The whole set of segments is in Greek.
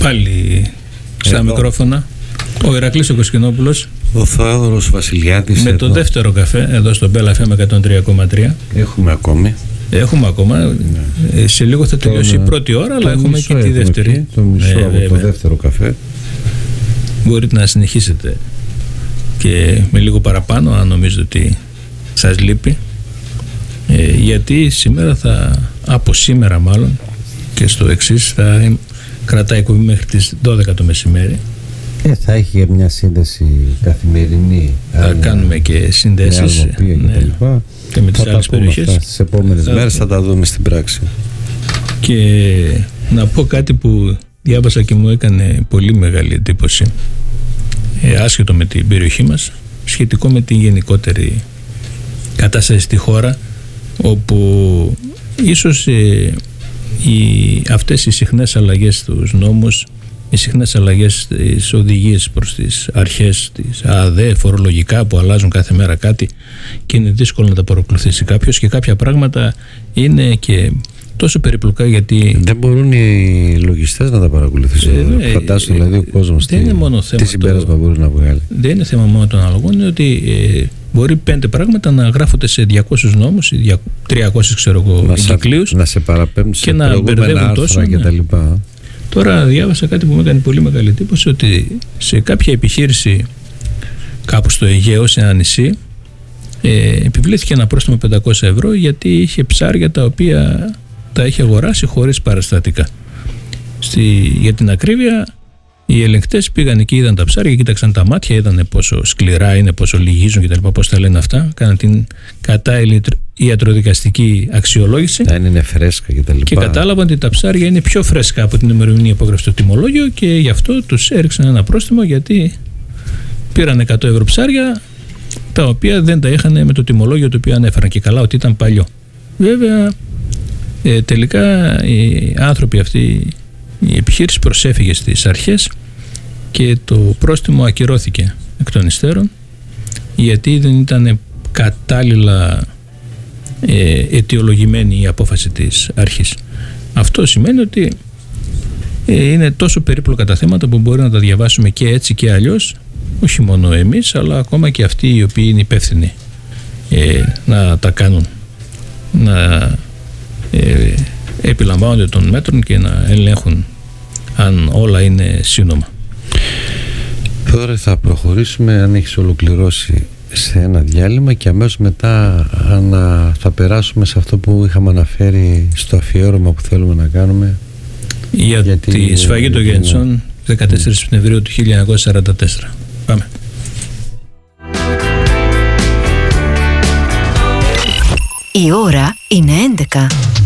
Πάλι στα μικρόφωνα ο Ηρακλής ο Κοσκινόπουλος, ο Θόδωρος Βασιλιάδης, με το δεύτερο καφέ εδώ στο Bella FM 103,3. Έχουμε ακόμα. Σε λίγο θα τελειώσει η πρώτη ώρα, αλλά έχουμε και τη δεύτερη. Το μισό από το δεύτερο καφέ. Μπορείτε να συνεχίσετε και με λίγο παραπάνω αν νομίζετε ότι σας λείπει, γιατί από σήμερα μάλλον και στο εξής θα κρατάει η κουβή μέχρι τις 12 το μεσημέρι. Θα έχει μια σύνδεση καθημερινή. Θα κάνουμε και συνδέσεις και με τις άλλες περιοχές. Στις επόμενες μέρες θα τα δούμε στην πράξη. Και να πω κάτι που διάβασα και μου έκανε πολύ μεγάλη εντύπωση, άσχετο με την περιοχή μας, σχετικό με την γενικότερη κατάσταση στη χώρα, όπου ίσως αυτές οι συχνές αλλαγές στους νόμους, οι συχνές αλλαγές στις οδηγίες προς τις αρχές της ΑΔΕ, φορολογικά που αλλάζουν κάθε μέρα κάτι και είναι δύσκολο να τα παρακολουθήσει κάποιος, και κάποια πράγματα είναι και τόσο περιπλοκά γιατί δεν μπορούν οι λογιστές να τα παρακολουθήσουν. Φαντάζομαι δηλαδή ο κόσμος τι συμπέρασμα μπορεί να βγάλει. Δεν είναι θέμα μόνο των αναλογών, είναι ότι μπορεί 5 πράγματα να γράφονται σε 200 νόμους ή 300 εγκυκλίους να σε παραπέμπουν σε και να μπερδεύουν τόσο κτλ. Τώρα διάβασα κάτι που μου έκανε πολύ μεγάλη εντύπωση, ότι σε κάποια επιχείρηση κάπου στο Αιγαίο, σε ένα νησί, επιβλήθηκε ένα πρόστιμο 500 ευρώ γιατί είχε ψάρια τα οποία τα είχε αγοράσει χωρίς παραστατικά. Για την ακρίβεια, οι ελεγκτές πήγαν εκεί, είδαν τα ψάρια, κοίταξαν τα μάτια, είδαν πόσο σκληρά είναι, πόσο λυγίζουν κτλ. Πώς τα λένε αυτά. Κάναν την κατάλληλη ιατροδικαστική αξιολόγηση. Αν είναι φρέσκα κτλ. Και κατάλαβαν ότι τα ψάρια είναι πιο φρέσκα από την ημερομηνία που έγραψε το τιμολόγιο, και γι' αυτό τους έριξαν ένα πρόστιμο, γιατί πήραν 100 ευρώ ψάρια τα οποία δεν τα είχαν με το τιμολόγιο το οποίο ανέφεραν, και καλά ότι ήταν παλιό. Βέβαια, τελικά οι άνθρωποι αυτοί, η επιχείρηση προσέφυγε στις αρχές και το πρόστιμο ακυρώθηκε εκ των υστέρων, γιατί δεν ήταν κατάλληλα αιτιολογημένη η απόφαση της αρχής. Αυτό σημαίνει ότι είναι τόσο περίπλοκα τα θέματα που μπορεί να τα διαβάσουμε και έτσι και αλλιώς, όχι μόνο εμείς αλλά ακόμα και αυτοί οι οποίοι είναι υπεύθυνοι να τα κάνουν, να επιλαμβάνονται των μέτρων και να ελέγχουν αν όλα είναι σύνομα. Τώρα θα προχωρήσουμε, αν έχεις ολοκληρώσει, σε ένα διάλειμμα και αμέσως μετά θα περάσουμε σε αυτό που είχαμε αναφέρει στο αφιέρωμα που θέλουμε να κάνουμε για τη σφαγή των Γεννητσών 14 Σεπτεμβρίου του 1944. Πάμε. Η ώρα είναι 11.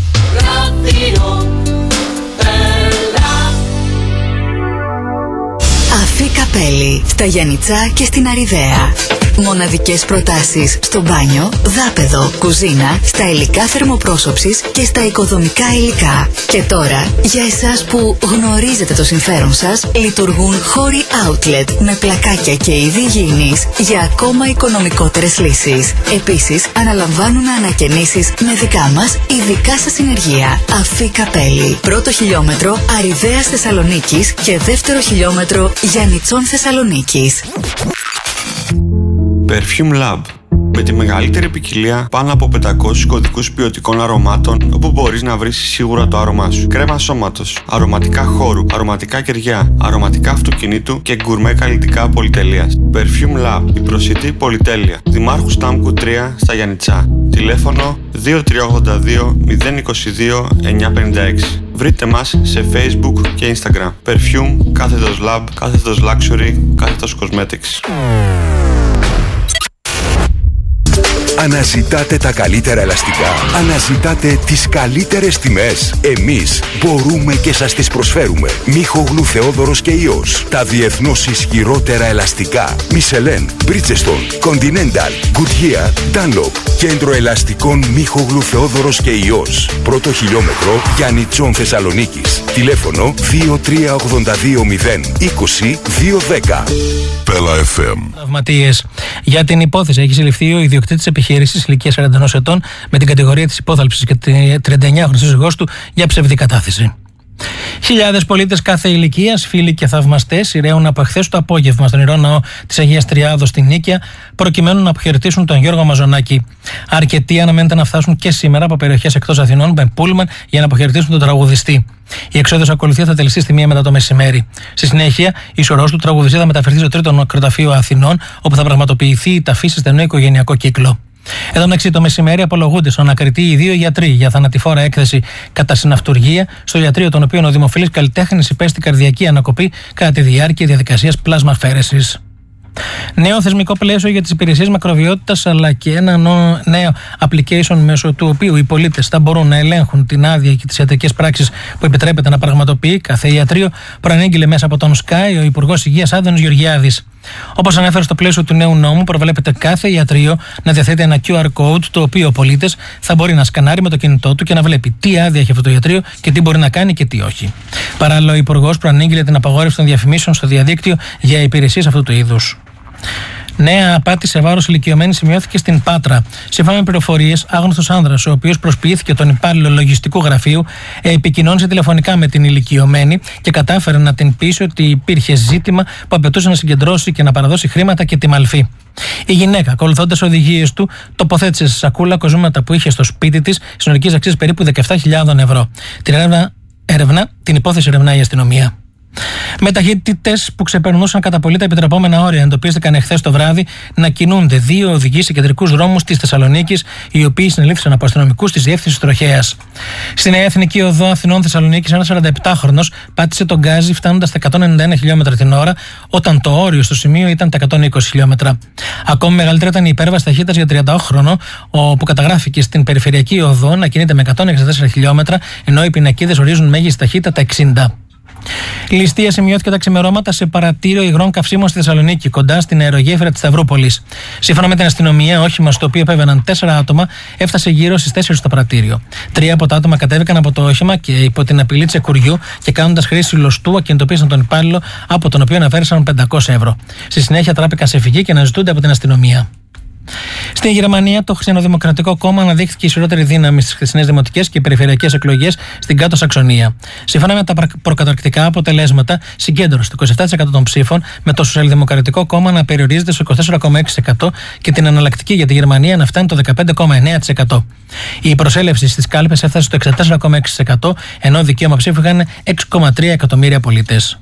Αφή Καπέλη, στα Γιαννιτσά και στην Αριδαία. Μοναδικές προτάσεις στο μπάνιο, δάπεδο, κουζίνα, στα υλικά θερμοπρόσωψης και στα οικοδομικά υλικά. Και τώρα, για εσάς που γνωρίζετε το συμφέρον σας, λειτουργούν χώροι outlet με πλακάκια και είδη υγιεινής για ακόμα οικονομικότερες λύσεις. Επίσης, αναλαμβάνουν ανακαινήσεις με δικά μας ειδικά σας συνεργεία. Αφή Καπέλη. Πρώτο χιλιόμετρο Αριδαίας Θεσσαλονίκης και δεύτερο χιλιόμετρο Γιαννιτσών Θεσσαλονίκης. Perfume Lab. Με τη μεγαλύτερη ποικιλία πάνω από 500 κωδικούς ποιοτικών αρωμάτων, όπου μπορείς να βρεις σίγουρα το άρωμά σου. Κρέμα σώματος, αρωματικά χώρου, αρωματικά κεριά, αρωματικά αυτοκινήτου και γκουρμέ καλλιτικά πολυτελείας. Perfume Lab, η προσιτή πολυτέλεια. Δημάρχου Στάμκου 3 στα Γιαννιτσά. Τηλέφωνο 2382 022 956. Βρείτε μας σε Facebook και Instagram. Perfume, κάθετος Lab, κάθετος Luxury, κάθετος Cosmetics. Αναζητάτε τα καλύτερα ελαστικά. Αναζητάτε τις καλύτερες τιμές. Εμείς μπορούμε και σας τις προσφέρουμε. Μίχογλου Θεόδωρος και Ιός. Τα διεθνώς ισχυρότερα ελαστικά. Michelin, Bridgestone, Continental, Goodyear, Dunlop. Κέντρο ελαστικών Μίχογλου Θεόδωρος και Ιός. Πρώτο χιλιόμετρο Γιαννιτσών Θεσσαλονίκης. Τηλέφωνο 2382 020 210. Bella FM. Τραυματίες. Για την υπόθεση έχει συλληφθεί ο ιδιοκτήτης επιχείρησης ηλικίας 41 ετών με την κατηγορία της υπόθαλψης και 39χρονης σύζυγός του για ψευδή κατάθεση. Χιλιάδες πολίτες κάθε ηλικίας, φίλοι και θαυμαστές, ηραίουν από εχθές το απόγευμα στον Ιερό Ναό της Αγίας Τριάδος στην Νίκαια, προκειμένου να αποχαιρετήσουν τον Γιώργο Μαζονάκη. Αρκετοί αναμένεται να φτάσουν και σήμερα από περιοχές εκτός Αθηνών με πούλμαν για να αποχαιρετήσουν τον τραγουδιστή. Η εξόδος ακολουθία θα τελεστεί στη 1 μετά το μεσημέρι. Στη συνέχεια, η σωρός του τραγουδιστή θα μεταφερθεί στο 3ο νεκροταφείο Αθηνών, όπου θα πραγματοποιηθεί η ταφή σε στενό οικογενειακό κύκλο. Εδώ μεταξύ το μεσημέρι απολογούνται στον ανακριτή οι 2 γιατροί για θανατηφόρα έκθεση κατά συναυτουργία, στο ιατρείο των οποίων ο δημοφιλής καλλιτέχνης υπέστη καρδιακή ανακοπή κατά τη διάρκεια διαδικασίας πλάσμαφαίρεσης. Νέο θεσμικό πλαίσιο για τις υπηρεσίες μακροβιότητας, αλλά και ένα νέο application μέσω του οποίου οι πολίτες θα μπορούν να ελέγχουν την άδεια και τις ιατρικές πράξεις που επιτρέπεται να πραγματοποιεί κάθε ιατρείο, προανήγγειλε μέσα από τον Sky ο Υπουργός Υγείας Άδωνης Γεωργιάδης. Όπως ανέφερε στο πλαίσιο του νέου νόμου, προβλέπεται κάθε ιατρείο να διαθέτει ένα QR code, το οποίο ο πολίτης θα μπορεί να σκανάρει με το κινητό του και να βλέπει τι άδεια έχει αυτό το ιατρείο και τι μπορεί να κάνει και τι όχι. Παράλληλα, ο Υπουργός προανήγγειλε την απαγόρευση των διαφημίσεων στο διαδίκτυο για υπηρεσίες αυτού του είδους. Νέα απάτη σε βάρος ηλικιωμένη σημειώθηκε στην Πάτρα. Σύμφωνα με πληροφορίες, άγνωστος άνδρας, ο οποίος προσποιήθηκε τον υπάλληλο λογιστικού γραφείου, επικοινώνησε τηλεφωνικά με την ηλικιωμένη και κατάφερε να την πείσει ότι υπήρχε ζήτημα που απαιτούσε να συγκεντρώσει και να παραδώσει χρήματα και τη μαλφή. Η γυναίκα, ακολουθώντας οδηγίες του, τοποθέτησε σε σακούλα κοσμήματα που είχε στο σπίτι της, συνολικής αξίας περίπου 17.000 ευρώ. Την υπόθεση ερευνάει η αστυνομία. Με ταχύτητες που ξεπερνούσαν κατά πολύ τα επιτρεπόμενα όρια, εντοπίστηκαν εχθές το βράδυ να κινούνται 2 οδηγοί σε κεντρικούς δρόμους της Θεσσαλονίκης, οι οποίοι συνελήφθησαν από αστυνομικούς της διεύθυνσης Τροχέας. Στη Νέα Εθνική Οδό Αθηνών Θεσσαλονίκης, ένας 47χρονος πάτησε τον γκάζι φτάνοντας στα 191 χιλιόμετρα την ώρα, όταν το όριο στο σημείο ήταν τα 120 χιλιόμετρα. Ακόμη μεγαλύτερη ήταν η υπέρβαση ταχύτητας για 38χρονο, που καταγράφηκε στην Περιφερειακή Οδό να κινείται με 164 χιλιόμετρα, ενώ οι πινακίδες ορίζουν μέγιστη ταχύτητα τα 60. Ληστεία σημειώθηκε τα ξημερώματα σε παρατήριο υγρών καυσίμων στη Θεσσαλονίκη, κοντά στην αερογέφυρα της Σταυρούπολης. Σύμφωνα με την αστυνομία, όχημα στο οποίο επέβαιναν 4 άτομα έφτασε γύρω στις 4 στο πρατήριο. 3 από τα άτομα κατέβηκαν από το όχημα και υπό την απειλή τσεκουριού και κάνοντας χρήση λωστού ακινητοποίησαν τον υπάλληλο, από τον οποίο αναφέρεσαν 500 ευρώ. Στη συνέχεια τράπηκαν σε φυγή και αναζητούνται από την αστυνομία. Στην Γερμανία, το Χριστιανοδημοκρατικό Κόμμα αναδείχθηκε ισχυρότερη δύναμη στις χθεσινές δημοτικές και περιφερειακές εκλογές στην Κάτω Σαξονία. Σύμφωνα με τα προκαταρκτικά αποτελέσματα, συγκέντρωσε το 27% των ψήφων, με το Σοσιαλδημοκρατικό Κόμμα να περιορίζεται στο 24,6% και την Εναλλακτική για τη Γερμανία να φτάνει το 15,9%. Η προσέλευση στις κάλπες έφτασε στο 64,6%, ενώ δικαίωμα ψήφου είχαν 6,3 εκατομμύρια πολίτες.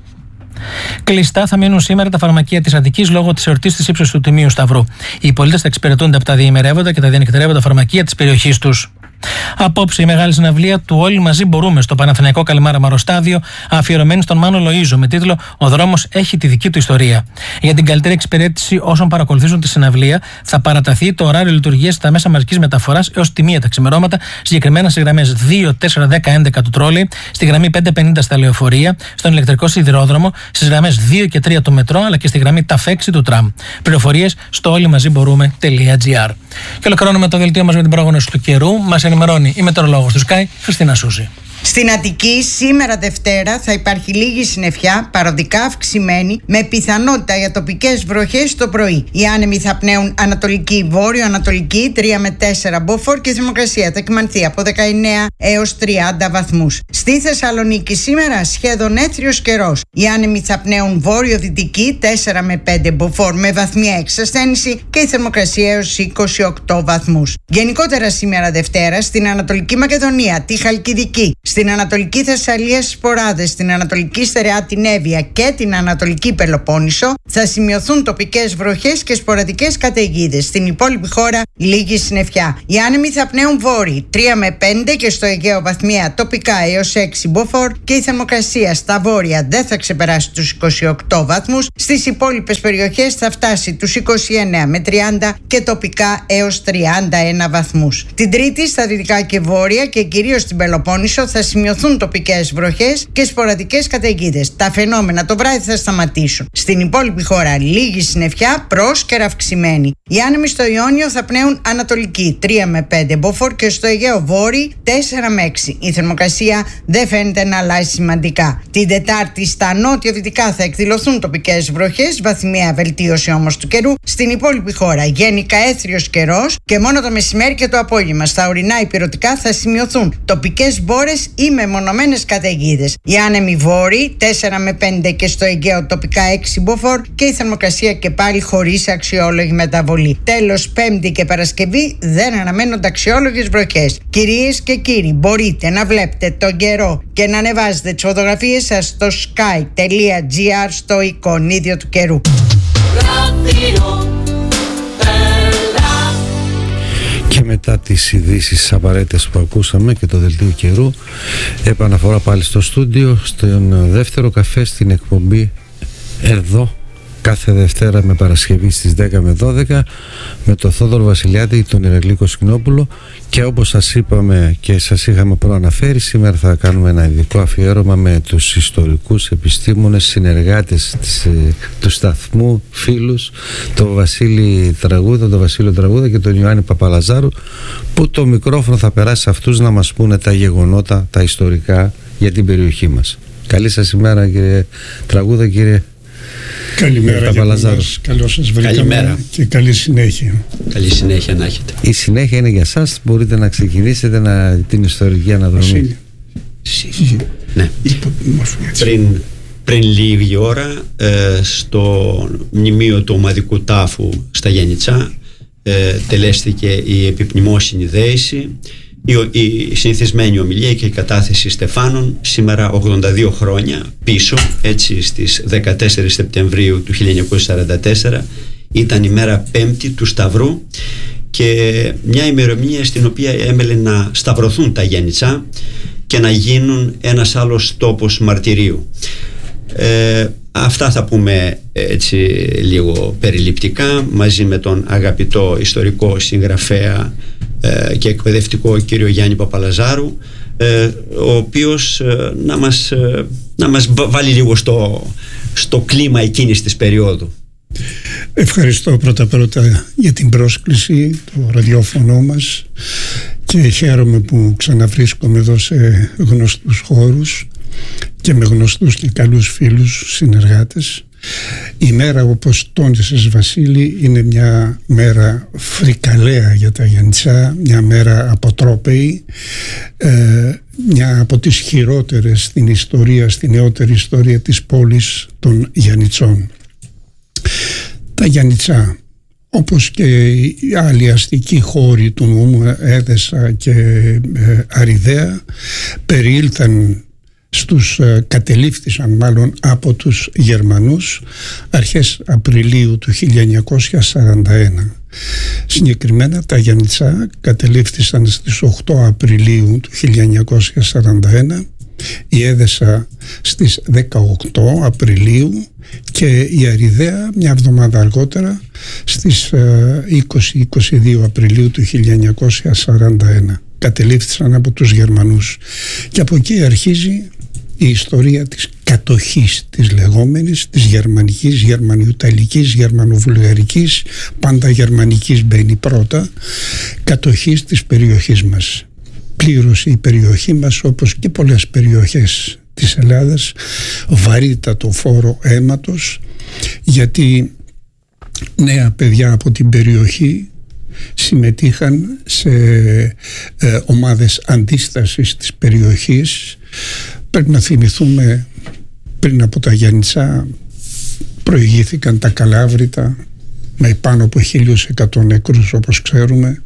Κλειστά θα μείνουν σήμερα τα φαρμακεία της Αττικής λόγω της εορτής της ύψος του Τιμίου Σταυρού. Οι πολίτες θα εξυπηρετούνται από τα διημερεύοντα και τα διανυκτερεύοντα φαρμακεία της περιοχής τους. Απόψε η μεγάλη συναυλία του Όλοι Μαζί Μπορούμε στο Παναθηναϊκό Καλιμάρα Μαροστάδιο, αφιερωμένη στον Μάνο Λοΐζο, με τίτλο «Ο δρόμος έχει τη δική του ιστορία». Για την καλύτερη εξυπηρέτηση όσων παρακολουθήσουν τη συναυλία, θα παραταθεί το ωράριο λειτουργίας στα μέσα μαζικής μεταφοράς έως τη 1 τα ξημερώματα, συγκεκριμένα στις γραμμές 2, 4, 10, 11 του τρόλεϊ, στη γραμμή 550 στα λεωφορεία, στον ηλεκτρικό σιδηρόδρομο, στις γραμμές 2 και 3 του μετρό, αλλά και στη γραμμή ταφέξη του τραμ. Πληροφορίες στο όλοιμαζιμπορούμε.gr. Και ολοκληρώνουμε το δελτίο μας με την πρόγνωση του καιρού. Μας ενημερώνει η μετεωρολόγος του Sky, Χριστίνα Σούζη. Στην Αττική σήμερα Δευτέρα θα υπάρχει λίγη συννεφιά, παροδικά αυξημένη, με πιθανότητα για τοπικές βροχές το πρωί. Οι άνεμοι θα πνέουν ανατολική, βόρειο-ανατολική, 3 με 4 μποφόρ και η θερμοκρασία θα κυμανθεί από 19 έως 30 βαθμούς. Στη Θεσσαλονίκη σήμερα σχεδόν έθριος καιρός. Οι άνεμοι θα πνέουν βόρειο-δυτική, 4 με 5 μποφόρ με βαθμία εξασθένηση και η θερμοκρασία έως 28 βαθμούς. Γενικότερα σήμερα Δευτέρα στην Ανατολική Μακεδονία, τη Χαλκιδική, στην Ανατολική Θεσσαλία στις Ποράδες, στην Ανατολική Στερεά την Εύβοια και την Ανατολική Πελοπόννησο θα σημειωθούν τοπικές βροχές και σποραδικές καταιγίδες. Στην υπόλοιπη χώρα λίγη συννεφιά. Οι άνεμοι θα πνέουν βόρειοι 3 με 5 και στο Αιγαίο βαθμία τοπικά έως 6 μποφόρ και η θερμοκρασία στα βόρεια δεν θα ξεπεράσει τους 28 βαθμούς. Στις υπόλοιπες περιοχές θα φτάσει τους 29 με 30 και τοπικά έως 31 βαθμούς. Την Τρίτη στα δυτικά και βόρεια και κυρίως στην Πελοπόννησο θα σημειωθούν τοπικές βροχές και σποραδικές καταιγίδες. Τα φαινόμενα το βράδυ θα σταματήσουν. Στην υπόλοιπη χώρα λίγη συννεφιά, πρόσκαιρα αυξημένη. Οι άνεμοι στο Ιόνιο θα πνέουν ανατολική 3 με 5 μποφόρ και στο Αιγαίο βόρειοι 4 με 6. Η θερμοκρασία δεν φαίνεται να αλλάζει σημαντικά. Την Τετάρτη στα νότιο-δυτικά θα εκδηλωθούν τοπικές βροχές, βαθμιαία βελτίωση όμως του καιρού. Στην υπόλοιπη χώρα γενικά έθριος καιρός και μόνο το μεσημέρι και το απόγευμα στα ορεινά ηπειρωτικά θα σημειωθούν τοπικές μπόρες ή μεμονωμένες καταιγίδες. Οι άνεμοι βόρειοι 4 με 5 και στο Αιγαίο τοπικά 6 μποφόρ και η θερμοκρασία και πάλι χωρίς αξιόλογη μεταβολή. Τέλος, Πέμπτη και Παρασκευή δεν αναμένονται αξιόλογες βροχές. Κυρίες και κύριοι, μπορείτε να βλέπετε τον καιρό και να ανεβάζετε τις φωτογραφίες σας στο sky.gr στο εικονίδιο του καιρού. Και μετά τις ειδήσεις απαραίτητες που ακούσαμε και το δελτίο καιρού, επαναφορά πάλι στο στούντιο, στον δεύτερο καφέ, στην εκπομπή εδώ κάθε Δευτέρα με Παρασκευή στις 10 με 12 με τον Θόδωρο Βασιλιάδη, τον Ηρακλή Κοσκινόπουλο. Και όπως σας είπαμε και σας είχαμε προαναφέρει, σήμερα θα κάνουμε ένα ειδικό αφιέρωμα με τους ιστορικούς επιστήμονες, συνεργάτες του σταθμού, φίλους, τον Βασίλη Τραγούδα, τον Βασίλειο Τραγούδα και τον Ιωάννη Παπαλαζάρου, που το μικρόφωνο θα περάσει σε αυτούς να μας πούνε τα γεγονότα, τα ιστορικά για την περιοχή μας. Καλή σας ημέρα, κύριε Τραγούδα, κύριε. Καλημέρα για μας, καλώς σας βρήκαμε. Καλημέρα. Και καλή συνέχεια. Καλή συνέχεια να έχετε. Η συνέχεια είναι για σας, μπορείτε να ξεκινήσετε την ιστορική αναδρομή. Ναι. Πριν λίγη ώρα στο μνημείο του ομαδικού τάφου στα Γιαννιτσά τελέστηκε η επιπνημόσυνη δέηση, η συνηθισμένη ομιλία και η κατάθεση στεφάνων, σήμερα 82 χρόνια πίσω, έτσι στις 14 Σεπτεμβρίου του 1944. Ήταν η μέρα Πέμπτη του Σταυρού και μια ημερομηνία στην οποία έμελε να σταυρωθούν τα Γιαννιτσά και να γίνουν ένας άλλος τόπος μαρτυρίου. Αυτά θα πούμε έτσι λίγο περιληπτικά μαζί με τον αγαπητό ιστορικό συγγραφέα και εκπαιδευτικό κύριο Γιάννη Παπαλαζάρου, ο οποίος να μας βάλει λίγο στο κλίμα εκείνης της περίοδου. Ευχαριστώ πρώτα για την πρόσκληση, το ραδιόφωνο μας, και χαίρομαι που ξαναβρίσκομαι εδώ σε γνωστούς χώρους και με γνωστούς και καλούς φίλους συνεργάτες. Η μέρα, όπως τόνισες Βασίλη, είναι μια μέρα φρικαλαία για τα Γιαννιτσά, μια μέρα αποτρόπαιη, μια από τις χειρότερες στην ιστορία, στην νεότερη ιστορία της πόλης των Γιαννιτσών. Τα Γιαννιτσά, όπως και οι άλλοι αστικοί χώροι του νομού Έδεσα και Αριδαία, κατελήφθησαν μάλλον από τους Γερμανούς αρχές Απριλίου του 1941. Συγκεκριμένα τα Γιαννιτσά κατελήφθησαν στις 8 Απριλίου του 1941, η Έδεσα στις 18 Απριλίου και η Αριδαία μια εβδομάδα αργότερα στις 20-22 Απριλίου του 1941. Κατελήφθησαν από τους Γερμανούς και από εκεί αρχίζει η ιστορία της κατοχής της λεγόμενης, της γερμανικής, γερμανιουταλικής, γερμανοβουλγαρικής, πάντα γερμανικής μπαίνει πρώτα, κατοχής της περιοχής μας. Πλήρωσε η περιοχή μας, όπως και πολλές περιοχές της Ελλάδας, βαρύτατο φόρο αίματος, γιατί νέα παιδιά από την περιοχή συμμετείχαν σε ομάδες αντίστασης της περιοχής. Πρέπει να θυμηθούμε, πριν από τα Γιαννιτσά προηγήθηκαν τα Καλάβρητα με πάνω από 1.100 νεκρούς, όπως ξέρουμε.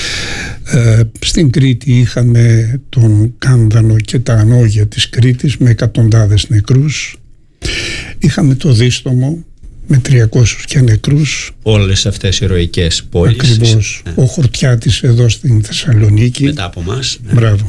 Στην Κρήτη είχαμε τον Κάνδανο και τα Ανόγια της Κρήτης με εκατοντάδες νεκρούς. Είχαμε το Δίστομο με 300 και νεκρούς. Όλες αυτές οι ηρωικές πόλεις. Ακριβώς. Ο Χορτιάτης εδώ στην Θεσσαλονίκη. Μετά από μας. Ναι. Μπράβο.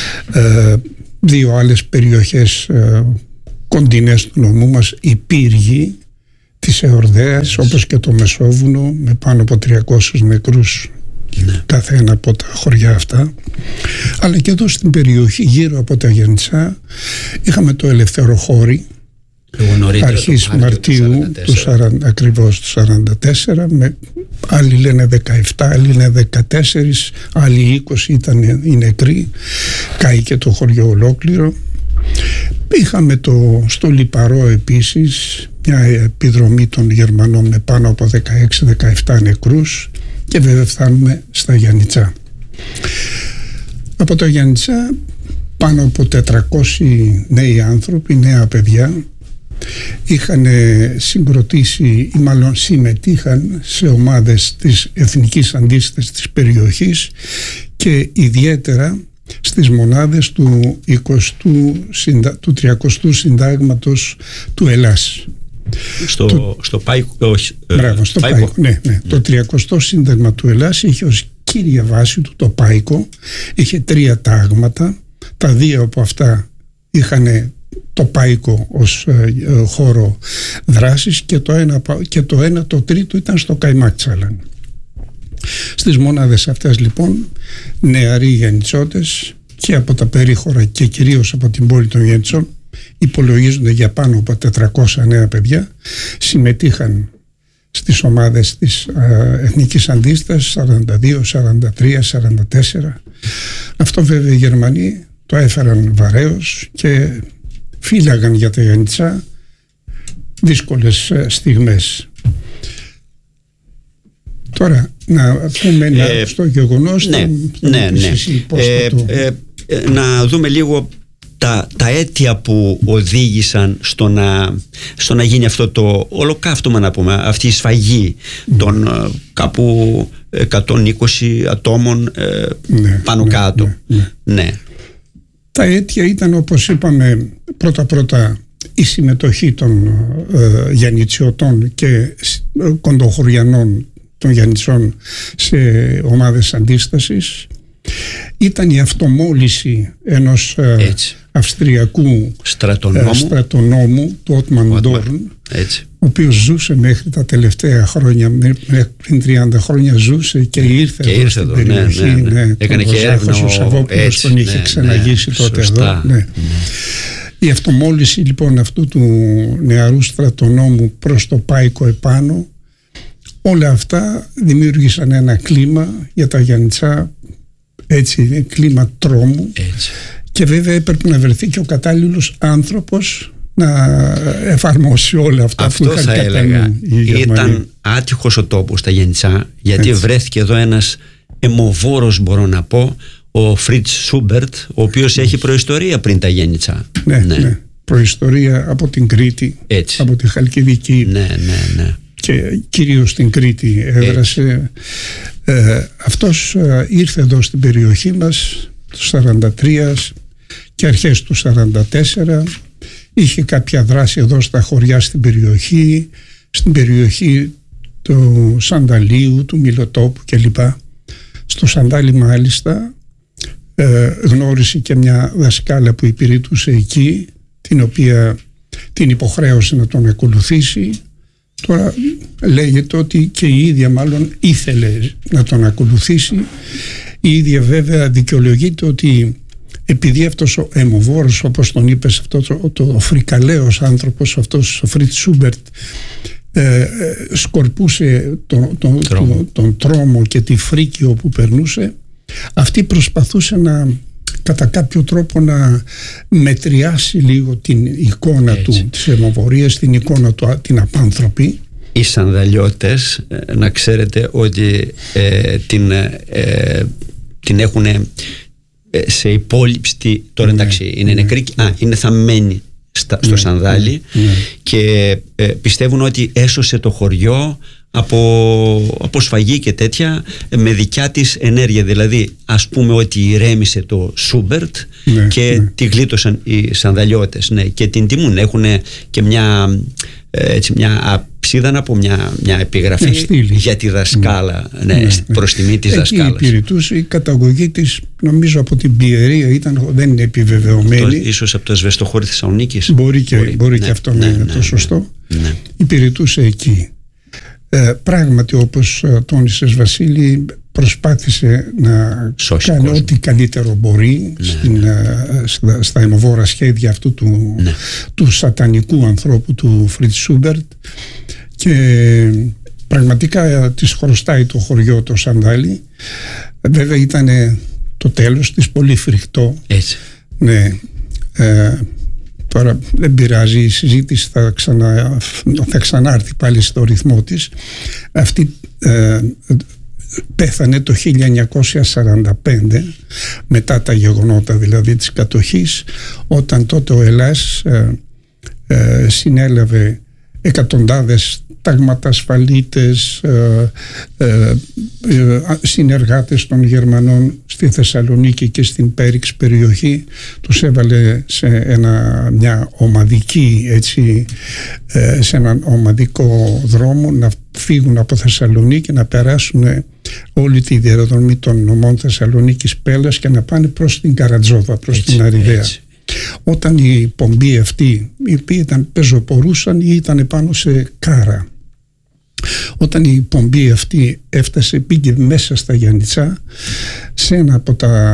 Δύο άλλες περιοχές κοντινές του νομού μας, η Πύργη της Εορδαίας, όπως και το Μεσόβουνο, με πάνω από 300 νεκρούς, ναι, κάθε ένα από τα χωριά αυτά. Αλλά και εδώ στην περιοχή γύρω από τα Γιαννιτσά είχαμε το Ελευθεροχώρι αρχής Μαρτίου ακριβώς του 44, άλλοι λένε 17, άλλοι λένε 14, άλλοι 20 ήταν οι νεκροί, κάηκε το χωριό ολόκληρο. Είχαμε στο Λιπαρό επίσης μια επιδρομή των Γερμανών με πάνω από 16-17 νεκρούς και βέβαια φτάνουμε στα Γιαννιτσά. Από τα Γιαννιτσά πάνω από 400 νέοι άνθρωποι, νέα παιδιά, είχαν συγκροτήσει ή μάλλον συμμετείχαν σε ομάδες της εθνικής αντίστασης της περιοχής και ιδιαίτερα στις μονάδες του 30ου συντάγματος του Ελλάς. Στο Πάικο. Μπράβο, στο Πάικο. Ναι. Το 30ο σύνταγμα του Ελλάς είχε ως κύρια βάση του το Πάικο. Είχε 3 τάγματα. Τα 2 από αυτά είχαν το Πάικο ως χώρο δράσης και το τρίτο ήταν στο Καϊμάκτσαλαν. Στις μονάδες αυτές λοιπόν νεαροί γεννητσότες και από τα περίχωρα και κυρίως από την πόλη των Γεννητσών, υπολογίζονται για πάνω από 400 νέα παιδιά, συμμετείχαν στις ομάδες της Εθνικής Αντίστασης 42, 43, 44. Αυτό βέβαια οι Γερμανοί το έφεραν βαρέως και φύλαγαν για τα Γιαννιτσά δύσκολες στιγμές. Τώρα να πούμε στο γεγονός να δούμε λίγο τα αίτια που οδήγησαν στο να γίνει αυτό το ολοκαύτωμα, να πούμε, αυτή η σφαγή των κάπου 120 ατόμων πάνω κάτω. Ναι. Τα αίτια ήταν, όπως είπαμε, πρώτα η συμμετοχή των Γιαννιτσιωτών και κοντοχωριανών των Γιαννιτσών σε ομάδες αντίστασης. Ήταν η αυτομόλυση ενός Αυστριακού στρατονόμου, του Ότμαν Ντόρν, ο οποίος ζούσε μέχρι τα τελευταία χρόνια, πριν 30 χρόνια ζούσε και ήρθε εδώ στην περιοχή. Έκανε και έρευνα ο Σαββόπουλος, τον είχε ξεναγήσει τότε εδώ. Η αυτομόλυση λοιπόν αυτού του νεαρού στρατονόμου προς το Πάικο επάνω, όλα αυτά δημιούργησαν ένα κλίμα για τα Γιαννιτσά, έτσι, κλίμα τρόμου. Και βέβαια έπρεπε να βρεθεί και ο κατάλληλος άνθρωπος να εφαρμόσει όλα αυτά που είχαν κατά νου οι Γερμανοί. Ήταν άτυχος ο τόπος στα Γιαννιτσά, γιατί βρέθηκε εδώ ένας αιμοβόρος, μπορώ να πω, ο Φριτς Σούμπερτ, ο οποίος έχει προϊστορία πριν τα Γιαννιτσά. Ναι. Προϊστορία από την Κρήτη, από τη Χαλκιδική. Ναι. Και κυρίως στην Κρήτη έδρασε. Αυτός ήρθε εδώ στην περιοχή μας το 1943 και αρχές του 1944. Είχε κάποια δράση εδώ στα χωριά στην περιοχή του Σανταλίου, του Μιλοτόπου κλπ. Στο Σαντάλι μάλιστα γνώρισε και μια δασκάλα που υπηρετούσε εκεί, την οποία την υποχρέωσε να τον ακολουθήσει. Τώρα λέγεται ότι και η ίδια μάλλον ήθελε να τον ακολουθήσει. Η ίδια βέβαια δικαιολογείται ότι επειδή αυτός ο αιμοβόρος, όπως τον είπες, αυτό το φρικαλαίος άνθρωπος, αυτός ο Φριτς Σούμπερτ, σκορπούσε τον τρόμο και τη φρίκη όπου περνούσε, αυτή προσπαθούσε κατά κάποιο τρόπο να μετριάσει λίγο την εικόνα του, της αιμοβορίας, την εικόνα του, την απάνθρωπη. Οι Σανδαλιώτες, να ξέρετε ότι την έχουν σε υπόλοιψη. Τώρα εντάξει, είναι νεκρή, είναι θαμμένη στο Σανδάλι και πιστεύουν ότι έσωσε το χωριό από σφαγή και τέτοια με δικιά της ενέργεια. Δηλαδή ας πούμε ότι ηρέμησε το Σούμπερτ και τη γλίτωσαν οι Σανδαλιώτες και την τιμούν. Έχουν και μια ψίδα, από μια επιγραφή για τη δασκάλα, προς τιμή της δασκάλας. Εκεί υπηρετούσε, η καταγωγή της νομίζω από την Πιερία δεν είναι επιβεβαιωμένη. Ίσως από το Σβεστοχώρι Θεσσαλονίκης. Μπορεί και αυτό να είναι το σωστό. Υπηρετούσε εκεί. Πράγματι, όπως τόνισες Βασίλη, προσπάθησε να κάνει ό,τι καλύτερο μπορεί στα αιμοβόρα σχέδια αυτού του σατανικού ανθρώπου, του Φριτς Σούμπερτ, και πραγματικά της χρωστάει το χωριό το Σανδάλι. Βέβαια ήταν το τέλος της, πολύ φρικτό. Ναι. Τώρα δεν πειράζει, η συζήτηση θα ξανάρθει πάλι στο ρυθμό της. Αυτή πέθανε το 1945, μετά τα γεγονότα δηλαδή της κατοχής, όταν τότε ο Ελλάς συνέλαβε εκατοντάδες ταγματασφαλίτες, συνεργάτες των Γερμανών στη Θεσσαλονίκη και στην Πέριξ περιοχή. Τους έβαλε σε μια ομαδική, έτσι, σε έναν ομαδικό δρόμο να φύγουν από Θεσσαλονίκη, να περάσουν όλη τη διαδρομή των νομών Θεσσαλονίκης Πέλλας και να πάνε προς την Καρατζόβα, προς την Αριδαία. Όταν η πομπή αυτή, οι οποίοι πεζοπορούσαν ή ήταν πάνω σε κάρα, όταν η πομπή αυτή έφτασε, πήγε μέσα στα Γιαννιτσά, σε ένα από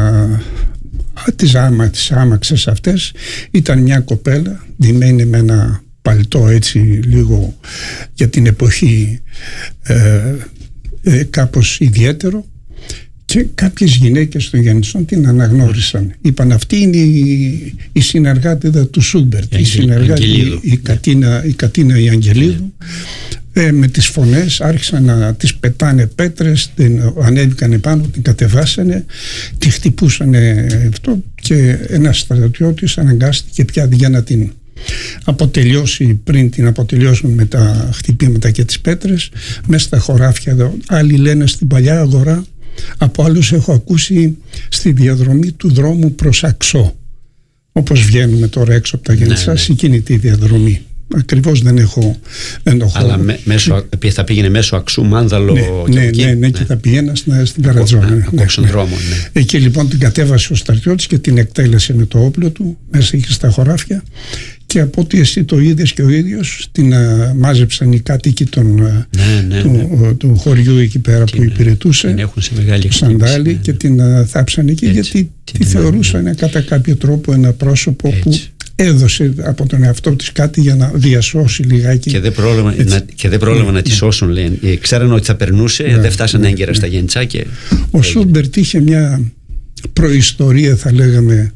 τις άμαξες αυτές ήταν μια κοπέλα ντυμένη με ένα παλτό έτσι λίγο για την εποχή κάπως ιδιαίτερο, και κάποιες γυναίκες των Γιαννιτσών την αναγνώρισαν. Είπαν αυτή είναι η συνεργάτηδα του Σούμπερτ, η συνεργάτη, η Κατίνα η Αγγελίδου. Με τις φωνές άρχισαν να τις πετάνε πέτρες, ανέβηκαν επάνω, την κατεβάσανε, τη χτυπούσανε αυτό, και ένας στρατιώτης αναγκάστηκε πια για να την αποτελειώσει, πριν την αποτελειώσουν με τα χτυπήματα και τις πέτρες, μέσα στα χωράφια εδώ. Άλλοι λένε στην Παλιά Αγορά, από άλλους έχω ακούσει στη διαδρομή του δρόμου προς Αξό, όπως βγαίνουμε τώρα έξω από τα Γιαννιτσά, σε εκείνη τη διαδρομή. Ακριβώς δεν έχω ενοχώ. Αλλά θα πήγαινε μέσω Αξού, Μάνδαλο και θα πήγαινα στην Καρατζόνα. Εκεί λοιπόν την κατέβασε ο στρατιώτης και την εκτέλεσε με το όπλο του, μέσα είχε στα χωράφια, και από ό,τι εσύ το είδες και ο ίδιος, την μάζεψαν οι κάτοικοι του χωριού εκεί πέρα που υπηρετούσε, Σαντάλη, και την θάψαν εκεί, γιατί τη θεωρούσαν κατά κάποιο τρόπο ένα πρόσωπο που έδωσε από τον εαυτό της κάτι για να διασώσει λιγάκι. Και δεν πρόλαβα να τη σώσουν, λένε. Ξέραν ότι θα περνούσε, δεν φτάσανε έγκαιρα στα Γιαννιτσά. Ο Σούμπερτ είχε μια προϊστορία, θα λέγαμε,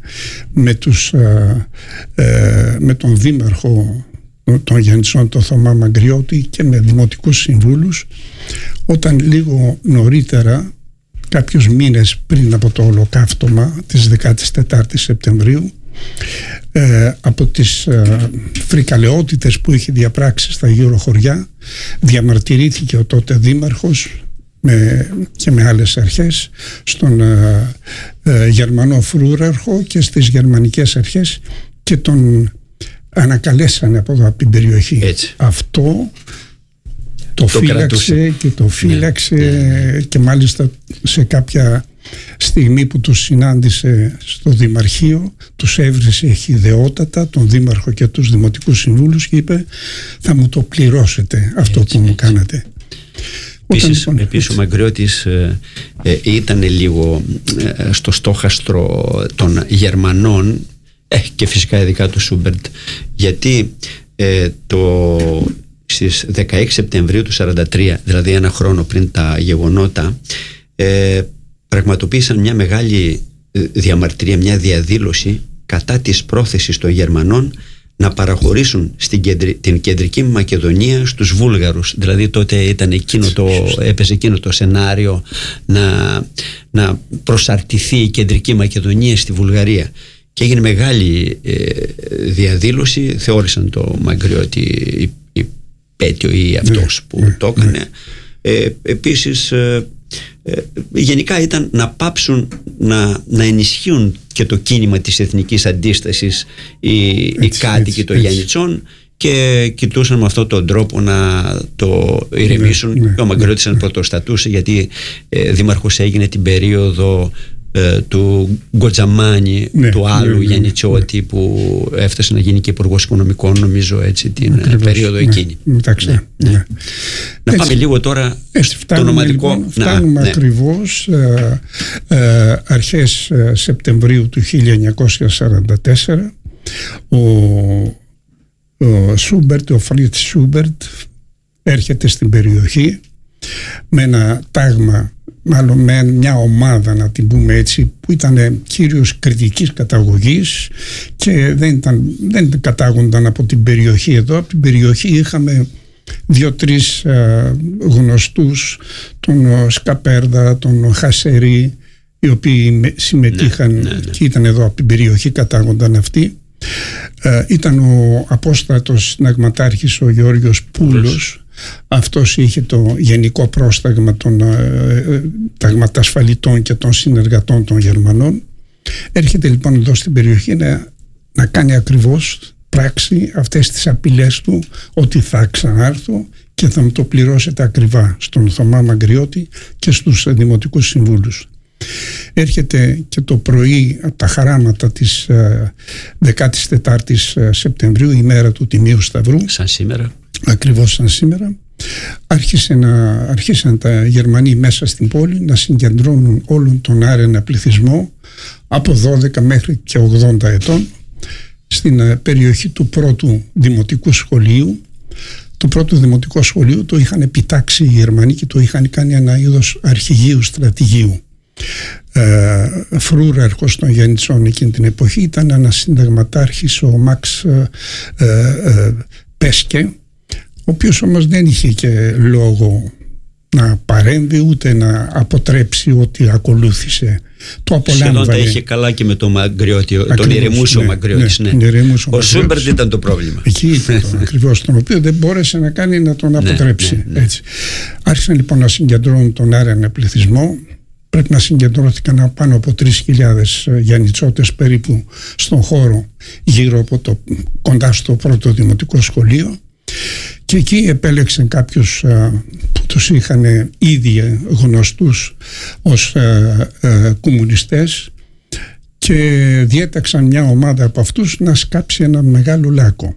με τον δήμαρχο των Γιαννιτσών, τον Θωμά Μαγκριώτη, και με δημοτικούς συμβούλους, όταν λίγο νωρίτερα, κάποιους μήνες πριν από το ολοκαύτωμα της 14ης Σεπτεμβρίου, από τις φρικαλαιότητες που είχε διαπράξει στα γύρω χωριά, διαμαρτυρήθηκε ο τότε δήμαρχος και με άλλες αρχές στον Γερμανό φρούραρχο και στις γερμανικές αρχές, και τον ανακαλέσανε από την περιοχή. Έτσι. Αυτό το φύλαξε και το φύλαξε, και μάλιστα σε κάποια στιγμή που τους συνάντησε στο Δημαρχείο, τους έβρισε χυδαιότατα, τον δήμαρχο και τους δημοτικούς συμβούλους, και είπε θα μου το πληρώσετε αυτό που μου κάνατε. Επίσης ο Μαγκριώτης ήταν λίγο στο στόχαστρο των Γερμανών, και φυσικά ειδικά του Σούμπερτ, γιατί στις 16 Σεπτεμβρίου του 1943, δηλαδή ένα χρόνο πριν τα γεγονότα, πραγματοποίησαν μια μεγάλη διαμαρτυρία, μια διαδήλωση κατά της πρόθεσης των Γερμανών να παραχωρήσουν την κεντρική Μακεδονία στους Βούλγαρους. Δηλαδή τότε ήταν έπαιζε εκείνο το σενάριο να προσαρτηθεί η κεντρική Μακεδονία στη Βουλγαρία, και έγινε μεγάλη διαδήλωση. Θεώρησαν το Μαγκριώτη υπέτειο ή αυτός που το έκανε. Επίσης γενικά ήταν να πάψουν να ενισχύουν και το κίνημα της εθνικής αντίστασης οι κάτοικοι των Γιαννιτσών, και κοιτούσαν με αυτόν τον τρόπο να το ηρεμήσουν. Και ο Μαγκριώτης πρωτοστατούσε, γιατί δήμαρχος έγινε την περίοδο του Γκοτζαμάνη, του άλλου Γιαννιτσιώτη, που έφτασε να γίνει και υπουργός οικονομικών, νομίζω, έτσι, την περίοδο εκείνη. Να πάμε λίγο τώρα στο νομαδικό. Λοιπόν, φτάνουμε ακριβώς αρχές Σεπτεμβρίου του 1944. Ο Σούμπερτ, ο Φρίτς Σούμπερτ, έρχεται στην περιοχή με ένα τάγμα, μάλλον με μια ομάδα, να την πούμε έτσι, που ήταν κυρίως κριτικής καταγωγής, και δεν κατάγονταν από την περιοχή εδώ. Από την περιοχή είχαμε 2-3 γνωστούς, τον Σκαπέρδα, τον Χασερή, οι οποίοι συμμετείχαν και ήταν εδώ από την περιοχή, κατάγονταν αυτοί. Ήταν ο απόστρατος συνταγματάρχης ο Γεώργιος Πούλος. Αυτός είχε το γενικό πρόσταγμα των ταγματασφαλιτών και των συνεργατών των Γερμανών. Έρχεται λοιπόν εδώ στην περιοχή να κάνει ακριβώς πράξη αυτές τις απειλές του, ότι θα ξανάρθω και θα μου το πληρώσετε ακριβά, στον Θωμά Μαγκριώτη και στους δημοτικούς συμβούλους. Έρχεται και το πρωί από τα χαράματα της 14ης Σεπτεμβρίου, η μέρα του Τιμίου Σταυρού, σαν σήμερα, ακριβώς σαν σήμερα, άρχισαν τα Γερμανοί μέσα στην πόλη να συγκεντρώνουν όλον τον άρενα πληθυσμό από 12 μέχρι και 80 ετών στην περιοχή του πρώτου δημοτικού σχολείου. Το πρώτο δημοτικό σχολείο το είχαν επιτάξει οι Γερμανοί και το είχαν κάνει ένα είδος αρχηγείου στρατηγείου. Φρούραρχος των Γεννητσών εκείνη την εποχή ήταν ένας συνταγματάρχης, ο Μαξ Πέσκε, ο οποίος όμως δεν είχε και λόγο να παρέμβει ούτε να αποτρέψει ό,τι ακολούθησε. Το απολάμβανε. Σχεδόν τα είχε καλά και με τον Μαγκριώτη, τον ηρεμούσε ο Μαγκριώτης. Ο Σούμπερτ ήταν το πρόβλημα. Εκεί ήταν ακριβώς, τον οποίο δεν μπόρεσε να κάνει να τον αποτρέψει. Έτσι. Άρχισαν λοιπόν να συγκεντρώνουν τον άρενα πληθυσμό. Πρέπει να συγκεντρώθηκαν πάνω από 3.000 Γιαννητσότες περίπου στον χώρο γύρω από κοντά στο πρώτο δημοτικό σχολείο, και εκεί επέλεξαν κάποιους που τους είχαν ήδη γνωστούς ως κομμουνιστές και διέταξαν μια ομάδα από αυτούς να σκάψει ένα μεγάλο λάκκο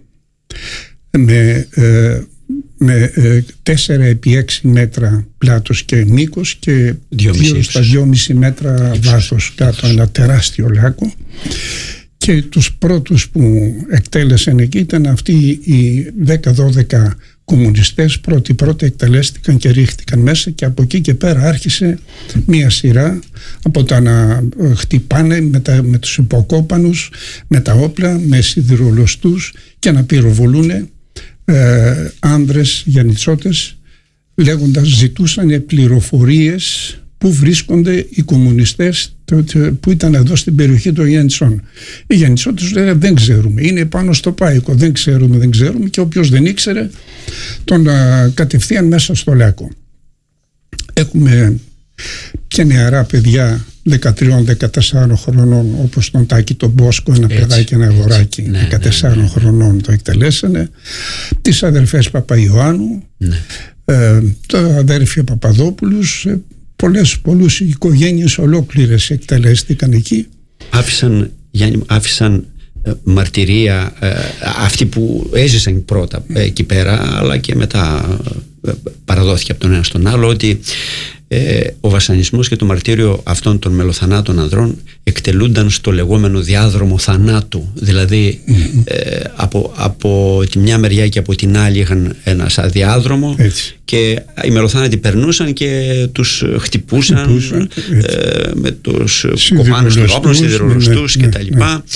με 4x6 μέτρα πλάτος και μήκος και 2,5 μέτρα βάθος κάτω, ένα τεράστιο λάκκο. Και τους πρώτους που εκτέλεσαν εκεί ήταν αυτοί οι 10-12 κομμουνιστές, πρώτοι εκτελέστηκαν και ρίχτηκαν μέσα, και από εκεί και πέρα άρχισε μία σειρά από τα να χτυπάνε με τους υποκόπανους, με τα όπλα, με σιδηρολοστούς και να πυροβολούν άνδρες Γιαννητσότες, λέγοντας, ζητούσαν πληροφορίες πού βρίσκονται οι κομμουνιστές που ήταν εδώ στην περιοχή των Γιαννητσών. Οι Γιαννητσότες λέγανε δεν ξέρουμε, είναι πάνω στο Πάικο, δεν ξέρουμε, και όποιος δεν ήξερε τον κατευθείαν μέσα στο λάκκο. Έχουμε και νεαρά παιδιά 13-14 χρονών, όπως τον Τάκη τον Μπόσκο, ένα παιδάκι, ένα αγοράκι 14 χρονών, το εκτελέσανε. Τις αδερφές Παπαϊωάννου, τα αδέρφια Παπαδόπουλους, πολλούς οικογένειες ολόκληρες εκτελέστηκαν εκεί. Άφησαν μαρτυρία αυτοί που έζησαν πρώτα εκεί πέρα, αλλά και μετά παραδόθηκε από τον ένα στον άλλο, ότι ο βασανισμός και το μαρτύριο αυτών των μελοθανάτων ανδρών εκτελούνταν στο λεγόμενο διάδρομο θανάτου. Δηλαδή από τη μια μεριά και από την άλλη είχαν ένα σαν διάδρομο, και οι μελοθάνατοι περνούσαν και τους χτυπούσαν με τους κομμάνους των όπλων, σιδηρολοστούς κτλ.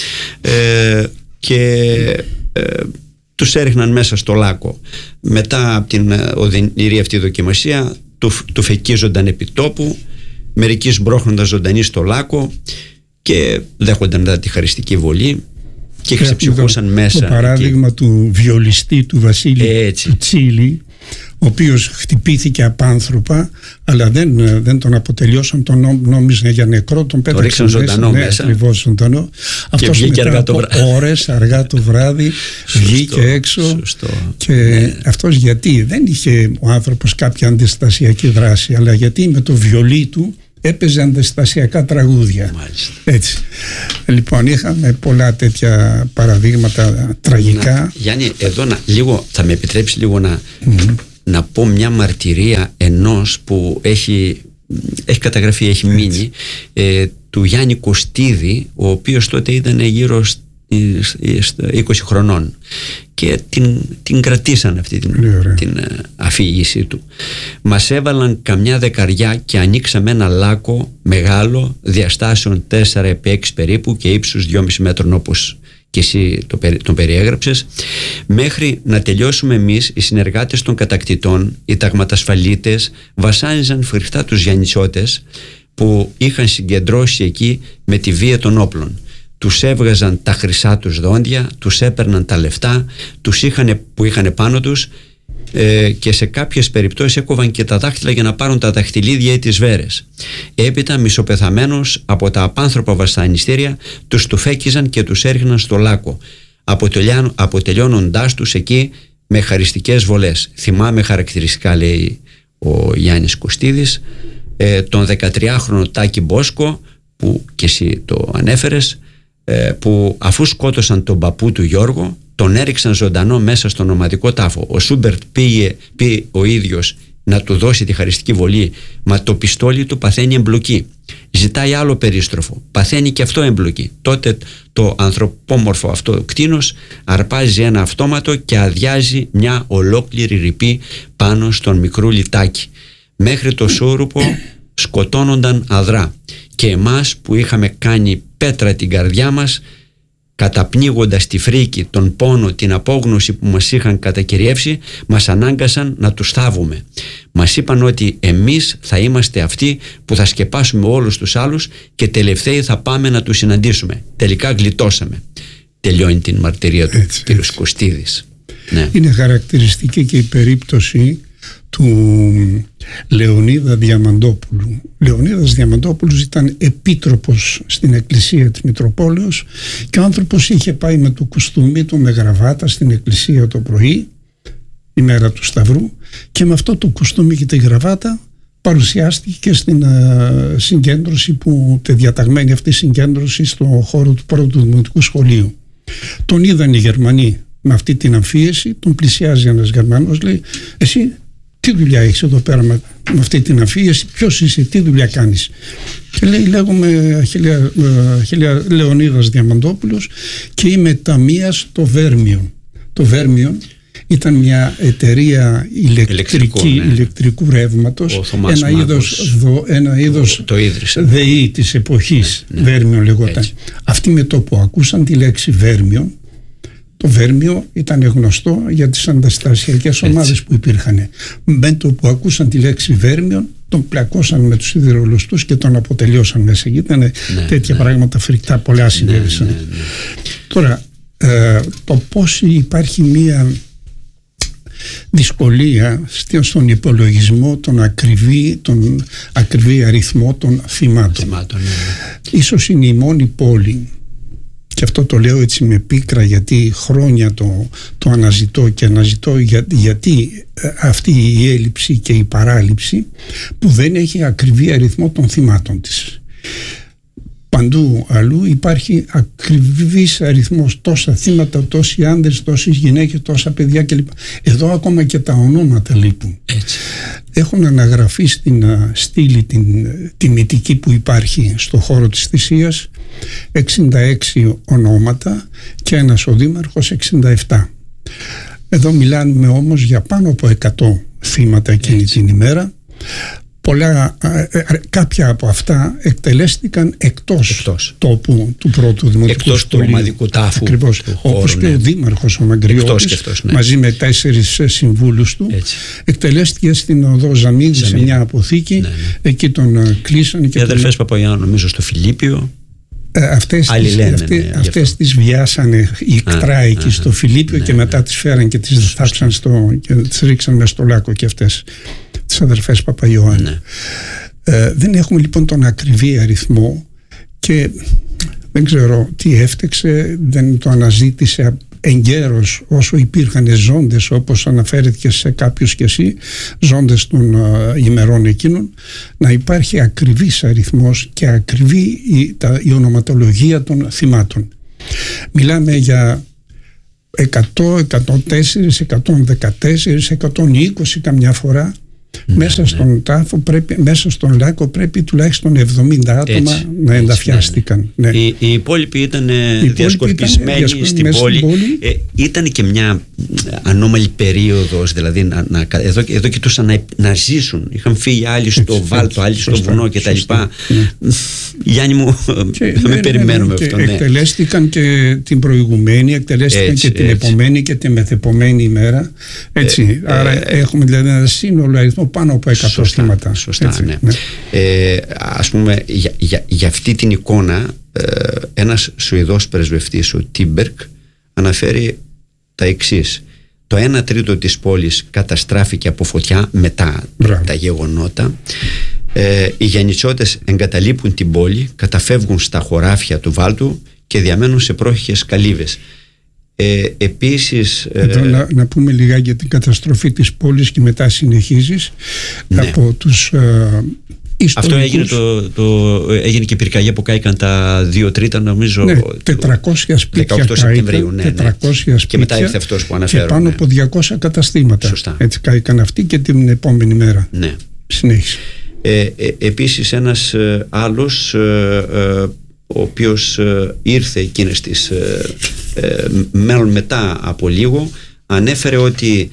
Και τους έριχναν μέσα στο λάκκο. Μετά από την οδυνηρή αυτή δοκιμασία του φεκίζονταν επί τόπου, μερικοί σμπρώχνοντας ζωντανοί στο λάκκο και δέχονταν τη χαριστική βολή και ξεψυχούσαν μέσα. Το παράδειγμα του βιολιστή του Βασίλη του Τσίλη, ο οποίος χτυπήθηκε απάνθρωπα, αλλά δεν τον αποτελειώσαν, τον νόμιζαν για νεκρό, τον πέταξαν ζωντανό μέσα. Ακριβώς ζωντανό. Αυτός μετά από ώρες αργά το βράδυ βγήκε έξω. Και αυτός γιατί δεν είχε ο άνθρωπος κάποια αντιστασιακή δράση, αλλά γιατί με το βιολί του έπαιζε αντιστασιακά τραγούδια. Έτσι. Λοιπόν, είχαμε πολλά τέτοια παραδείγματα τραγικά. Γιάννη, εδώ θα με επιτρέψει λίγο να πω μια μαρτυρία ενός που έχει καταγραφεί, έχει μείνει, του Γιάννη Κωστίδη, ο οποίος τότε ήταν γύρω 20 χρονών, και την κρατήσαν αυτή την αφήγησή του. Μας έβαλαν καμιά δεκαριά και ανοίξαμε ένα λάκκο μεγάλο, διαστάσεων 4x6 περίπου και ύψους 2,5 μέτρων, όπως και εσύ τον περιέγραψες, μέχρι να τελειώσουμε εμείς, οι συνεργάτες των κατακτητών, οι ταγματασφαλίτες, βασάνιζαν φρικτά τους Γιαννητσότες που είχαν συγκεντρώσει εκεί με τη βία των όπλων. Τους έβγαζαν τα χρυσά τους δόντια, τους έπαιρναν τα λεφτά που είχαν πάνω τους, και σε κάποιες περιπτώσεις έκοβαν και τα δάχτυλα για να πάρουν τα δαχτυλίδια ή τις βέρες. Έπειτα, μισοπεθαμένους από τα απάνθρωπα βασανιστήρια, τους τουφέκιζαν και τους έριχναν στο λάκκο, αποτελειώνοντάς τους εκεί με χαριστικές βολές. Θυμάμαι χαρακτηριστικά, λέει ο Γιάννης Κωστίδης, τον 13χρονο Τάκη Μπόσκο, που και εσύ το ανέφερες, που αφού σκότωσαν τον παππού του Γιώργο, τον έριξαν ζωντανό μέσα στον ομαδικό τάφο. Ο Σούμπερτ πήγε ο ίδιος να του δώσει τη χαριστική βολή, μα το πιστόλι του παθαίνει εμπλοκή. Ζητάει άλλο περίστροφο, παθαίνει και αυτό εμπλοκή. Τότε το ανθρωπόμορφο αυτό κτήνος αρπάζει ένα αυτόματο και αδειάζει μια ολόκληρη ρηπή πάνω στον μικρούλι Τάκη. Μέχρι το σούρουπο σκοτώνονταν αδρά, και εμάς που είχαμε κάνει πέτρα την καρδιά μας, καταπνίγοντας τη φρίκη, τον πόνο, την απόγνωση που μας είχαν κατακυριεύσει, μας ανάγκασαν να τους θάβουμε. Μας είπαν ότι εμείς θα είμαστε αυτοί που θα σκεπάσουμε όλους τους άλλους και τελευταίοι θα πάμε να τους συναντήσουμε. Τελικά γλιτώσαμε. Τελειώνει την μαρτυρία του κ. Κωστίδης. Ναι. Είναι χαρακτηριστική και η περίπτωση του Λεωνίδα Διαμαντόπουλου. Λεωνίδας Διαμαντόπουλος ήταν επίτροπος στην εκκλησία της Μητροπόλεως και ο άνθρωπος είχε πάει με το κουστούμι του, με γραβάτα, στην εκκλησία το πρωί, η μέρα του Σταυρού, και με αυτό το κουστούμι και τη γραβάτα παρουσιάστηκε στην συγκέντρωση, τη διαταγμένη αυτή συγκέντρωση στο χώρο του πρώτου δημοτικού σχολείου. Τον είδαν οι Γερμανοί με αυτή την αμφίεση, τον πλησιάζει ένας Γερμανός, λέει: εσύ τι δουλειά έχεις εδώ πέρα με αυτή την αμφίεση, ποιος είσαι, τι δουλειά κάνεις? Και λέει: λέγομαι Αχιλλέα Λεωνίδας Διαμαντόπουλος και είμαι ταμείας στο Βέρμιον. Το Βέρμιον ήταν μια εταιρεία ηλεκτρικού ρεύματος, ένα είδος ΔΕΗ της εποχής, Βέρμιον λεγόταν. Αυτοί με το που ακούσαν τη λέξη Βέρμιον, το Βέρμιο ήταν γνωστό για τις ανταστασιακές ομάδες που υπήρχαν. Με το που ακούσαν τη λέξη Βέρμιον, τον πλακώσαν με τους σιδηρολουστούς και τον αποτελειώσαν μέσα. Ήταν τέτοια πράγματα φρικτά, πολλά συνέβησαν. Τώρα, το πώς υπάρχει μία δυσκολία στον υπολογισμό, τον ακριβή αριθμό των θυμάτων. Ίσως είναι η μόνη πόλη, και αυτό το λέω έτσι με πίκρα, γιατί χρόνια το αναζητώ και αναζητώ γιατί αυτή η έλλειψη και η παράληψη, που δεν έχει ακριβή αριθμό των θυμάτων της. Παντού αλλού υπάρχει ακριβής αριθμός, τόσα θύματα, τόσοι άνδρες, τόσες γυναίκες, τόσα παιδιά κλπ. Εδώ ακόμα και τα ονόματα λείπουν. Έχουν αναγραφεί στην στήλη την τιμητική που υπάρχει στο χώρο της θυσίας 66 ονόματα και ένας ο δήμαρχος 67. Εδώ μιλάμε όμως για πάνω από 100 θύματα εκείνη την ημέρα. Κάποια από αυτά εκτελέστηκαν εκτός τόπου του πρώτου δημοτικού σχολείου, του ομαδικού τάφου. Ακριβώς, όπως και ο δήμαρχος ο Μαγκριώτης, μαζί με 4 συμβούλους του, εκτελέστηκε στην οδό Ζαμίδη σε μια αποθήκη. Εκεί τον κλείσαν. Οι αδελφές Παπαγιάννου, νομίζω, στο Φιλίππιο. Αυτές τις βιάσανε ικτρά εκεί στο Φιλίππιο και μετά τις φέραν και τις θάψαν και τις ρίξαν μέσα στο λάκκο και αυτές, τις αδελφές Παπαϊωάννου. Δεν έχουμε λοιπόν τον ακριβή αριθμό και δεν ξέρω τι έφτεξε, δεν το αναζήτησε εγκαίρως όσο υπήρχαν ζώντες, όπως αναφέρθηκε σε κάποιους και εσύ, ζώντες των ημερών εκείνων, να υπάρχει ακριβής αριθμός και ακριβή η ονοματολογία των θυμάτων. Μιλάμε για 100, 104, 114, 120 καμιά φορά. Μέσα στον τάφο μέσα στον λάκκο πρέπει τουλάχιστον 70 άτομα να ενταφιάστηκαν. Οι υπόλοιποι ήταν διασκορπισμένοι στην πόλη. Ήταν και μια ανώμαλη περίοδος, δηλαδή εδώ κοιτούσαν να ζήσουν. Είχαν φύγει άλλοι στο βάλτο, άλλοι στο βουνό κτλ. Γιάννη μου, θα με περιμένουμε αυτό. Ναι. Εκτελέστηκαν και την προηγουμένη, εκτελέστηκαν και την επομένη και την μεθεπομένη ημέρα. Έτσι. Άρα έχουμε δηλαδή ένα σύνολο αριθμό πάνω από 100 θύματα. Σωστά, έτσι, ναι. Ας πούμε, για αυτή την εικόνα, ένας Σουηδός πρεσβευτής, ο Τίμπερκ, αναφέρει τα εξής. Το 1/3 της πόλης καταστράφηκε από φωτιά μετά τα γεγονότα. Οι γιαννητσότες εγκαταλείπουν την πόλη, καταφεύγουν στα χωράφια του Βάλτου και διαμένουν σε πρόχειες καλύβες. Επίσης, εδώ να πούμε λιγάκι για την καταστροφή της πόλης και μετά συνεχίζεις. Από τους αυτό έγινε, έγινε και η πυρκαγιά που κάηκαν τα 2 τρίτα, νομίζω. 400 σπίτια 18 Σεπτεμβρίου. 400 σπίτια και μετά ήρθε αυτός που αναφέρω. Και πάνω από 200 καταστήματα. Σωστά. Έτσι κάηκαν αυτοί και την επόμενη μέρα. Ναι. Συνέχισε. Επίσης ένας άλλος, ο οποίος ήρθε εκείνες τις μάλλον μετά από λίγο, ανέφερε ότι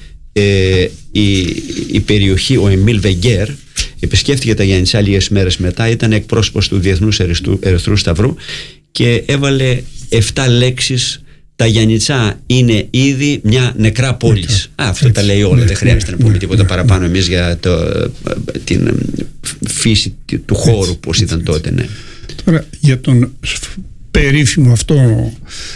η περιοχή, ο Εμίλ Βεγγέρ, επισκέφθηκε τα Γιάννητσά λίγες μέρες μετά, ήταν εκπρόσωπος του Διεθνούς Ερυθρού Σταυρού και έβαλε 7 λέξεις. Τα Γιάννητσά είναι ήδη μια νεκρά πόλη. Αυτό τα λέει όλα, δεν χρειάζεται να πούμε τίποτα παραπάνω εμείς για την φύση του χώρου, πώς ήταν τότε. Ναι. Τώρα για τον περίφημο αυτό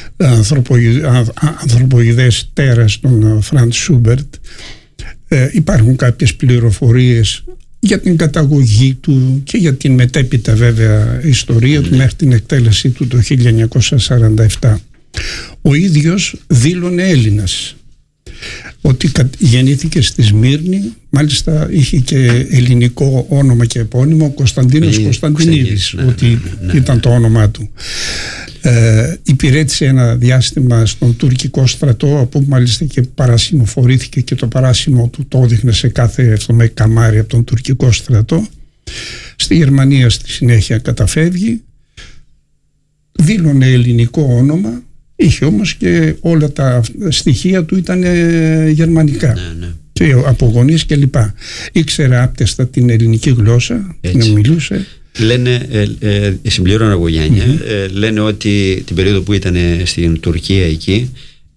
ανθρωποειδές τέρας τον Φραντ Σούμπερτ, υπάρχουν κάποιες πληροφορίες για την καταγωγή του και για την μετέπειτα βέβαια ιστορία του μέχρι την εκτέλεσή του το 1947. Ο ίδιος δήλωνε Έλληνας, ότι γεννήθηκε στη Σμύρνη, μάλιστα είχε και ελληνικό όνομα και επώνυμο, Κωνσταντίνος Κωνσταντινίδης, ότι ήταν το όνομά του. Υπηρέτησε ένα διάστημα στον τουρκικό στρατό, από μάλιστα και παρασημοφορήθηκε και το παράσημο του το έδειχνε σε κάθε καμάρι από τον τουρκικό στρατό. Στη Γερμανία στη συνέχεια καταφεύγει, δήλωνε ελληνικό όνομα, είχε όμως και όλα τα στοιχεία του ήταν γερμανικά. Και από γονείς και λοιπά. Ήξερε άπτεστα την ελληνική γλώσσα, την μιλούσε. Λένε, συμπληρώνω εγώ Γιάννη, λένε ότι την περίοδο που ήταν στην Τουρκία εκεί,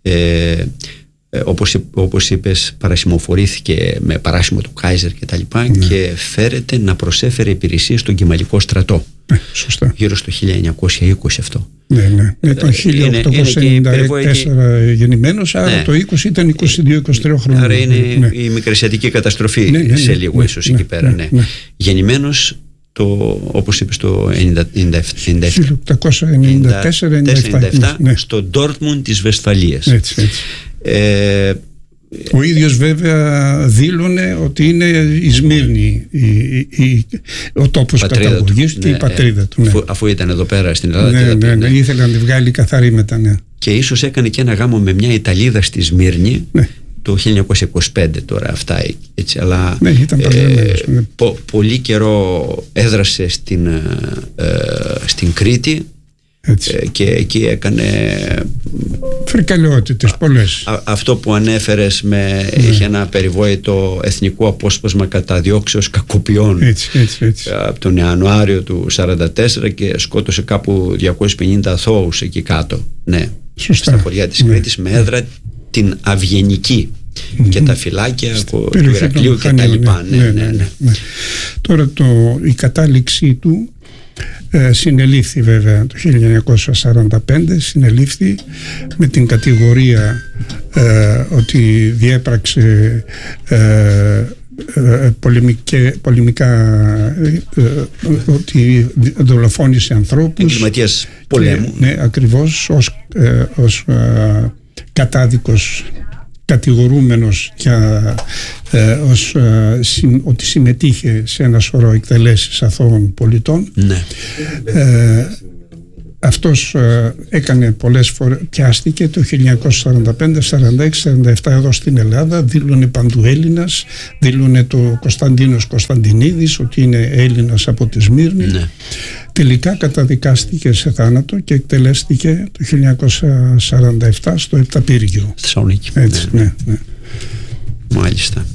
όπως είπες, παρασημοφορήθηκε με παράσημο του Κάιζερ και τα λοιπά, και φέρεται να προσέφερε υπηρεσίες στον Κεμαλικό στρατό. Σωστά. Γύρω στο 1920 αυτό. Ναι. Ήταν 1894 γεννημένος, άρα το 20 ήταν 22-23 χρόνια. Άρα είναι η μικρασιατική καταστροφή σε λίγο ίσως εκεί πέρα. Γεννημένος όπως είπες το 1894-97 στο Ντόρτμουντ της Βεσφαλίας. Έτσι. Ο ίδιος βέβαια δήλωνε ότι είναι η Σμύρνη ο τόπος καταγωγής και η πατρίδα του. Αφού ήταν εδώ πέρα στην Ελλάδα. Ναι, ήθελε να τη βγάλει καθαρή μετά. Και ίσως έκανε και ένα γάμο με μια Ιταλίδα στη Σμύρνη το 1925 τώρα αυτά, έτσι, αλλά ήταν πολύ καιρό έδρασε στην Κρήτη. Και εκεί έκανε φρικαλαιότητες πολλές. Αυτό που ανέφερες είχε ένα περιβόητο εθνικό απόσπασμα κατά διώξεως κακοποιών από τον Ιανουάριο του 1944 και σκότωσε κάπου 250 αθώους εκεί κάτω. Στα χωριά της Κρήτης με έδρα την Αυγενική και τα φυλάκια του Ηρακλείου και τα λοιπά. Τώρα η κατάληξή του συνελήφθη βέβαια το 1945, συνελήφθη με την κατηγορία ότι διέπραξε πολεμικά, ότι δολοφόνησε ανθρώπους, εγκληματίας πολέμου. Ναι, ακριβώς, ως κατάδικος, κατηγορούμενος ότι συμμετείχε σε ένα σωρό εκτελέσεις αθώων πολιτών. Αυτός έκανε πολλές φορές, πιάστηκε το 1945, 46, 47 εδώ στην Ελλάδα, δήλωνε παντού Έλληνας, δήλωνε το Κωνσταντίνος Κωνσταντινίδης ότι είναι Έλληνας από τη Σμύρνη. Τελικά καταδικάστηκε σε θάνατο και εκτελέστηκε το 1947 στο Επταπύργιο. Θεσσαλονίκη. Ναι. Μάλιστα.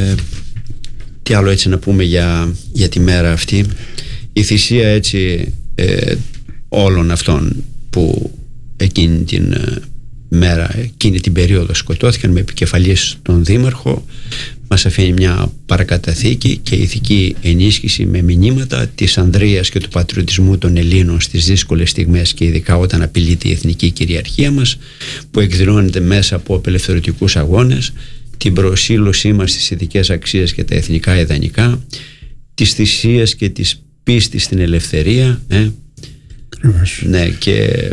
Τι άλλο έτσι να πούμε για τη μέρα αυτή? Η θυσία έτσι όλων αυτών που εκείνη την μέρα, εκείνη την περίοδο σκοτώθηκαν, με επικεφαλής τον Δήμαρχο, μας αφήνει μια παρακαταθήκη και ηθική ενίσχυση με μηνύματα της ανδρείας και του πατριωτισμού των Ελλήνων στις δύσκολες στιγμές και ειδικά όταν απειλείται η εθνική κυριαρχία μας, που εκδηλώνεται μέσα από απελευθερωτικούς αγώνες, την προσήλωσή μας στις ηθικές αξίες και τα εθνικά ιδανικά, τις θυσίες και τις πίστης στην ελευθερία, ναι, και